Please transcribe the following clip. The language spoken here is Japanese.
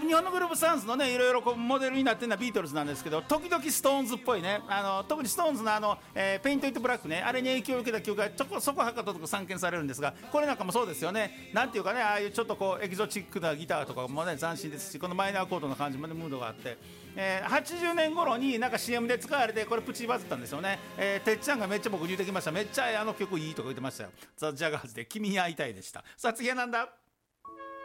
日本のグループサウンズのねいろいろこうモデルになってるのはビートルズなんですけど、時々ストーンズっぽいね、特にストーンズのペイント・イット・ブラックね、あれに影響を受けた曲がそこはかととく散見されるんですが、これなんかもそうですよね。なんていうかね、ああいうちょっとこうエキゾチックなギターとかもね斬新ですし、このマイナーコードの感じもねムードがあって、80年頃になんか CM で使われてこれプチバズったんですよね。てっちゃんがめっちゃ僕言うてきました。めっちゃあの曲いいとか言ってましたよ。ザ・ジャガーズで君に会いたいでした。さあ次はなんだ。